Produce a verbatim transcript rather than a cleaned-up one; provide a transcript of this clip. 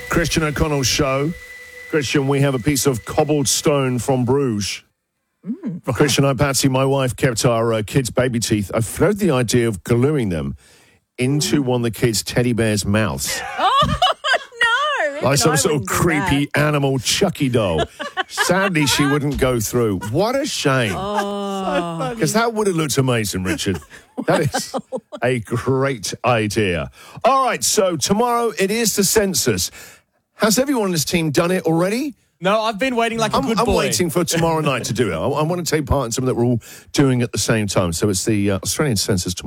Christian O'Connell's show. Christian, we have a piece of cobbled stone from Bruges. Mm. Christian, I, Patsy, my wife, kept our uh, kids' baby teeth. I floated the idea of gluing them into one of the kids' teddy bears' mouths. Oh, no. Like some I sort of creepy that. animal Chucky doll. Sadly, she wouldn't go through. What a shame. Oh. Because that would have looked amazing, Richard. That is a great idea. All right, so tomorrow it is the census. Has everyone in this team done it already? No, I've been waiting like a I'm, good I'm boy. waiting for tomorrow night to do it. I, I want to take part in something that we're all doing at the same time. So it's the uh, Australian census tomorrow.